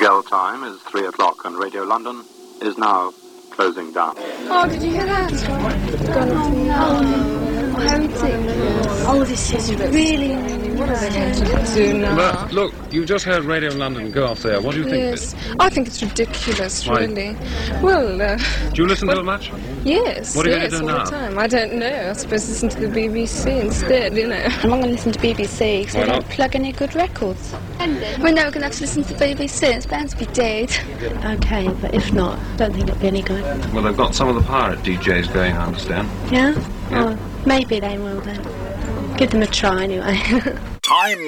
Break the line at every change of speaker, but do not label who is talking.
bell time is 3 o'clock and Radio London is now closing down.
Oh, did you hear that? Oh, this is really... What are they going to do now?
But look, you've just heard Radio London go off there. What do you think of
Yes,
it?
I think it's ridiculous,
Why?
really. Well,
Do you listen to it much?
yes,
What are you
yes,
going to do
all
now?
the time. I don't know. I suppose listen to the BBC instead, you know.
I'm not going to listen to BBC because
Why
they
not?
don't plug any good records.
We're never going to have to listen to the BBC. It's bound to be dead.
Okay, but if not, I don't think it'll be any good.
Well, they've got some of the pirate DJs going, I understand.
Yeah?
Yeah.
Oh, maybe they will then. Give them a try anyway.
Time